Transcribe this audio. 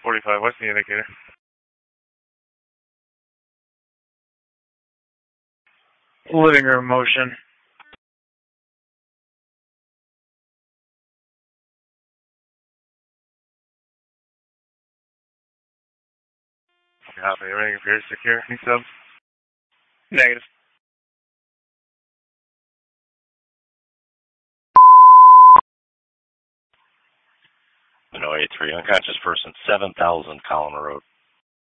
45 west the indicator. Living room motion. Copy. Everything appears secure. Any subs? Negative. No, 83, unconscious person, 7,000 Collimer Road.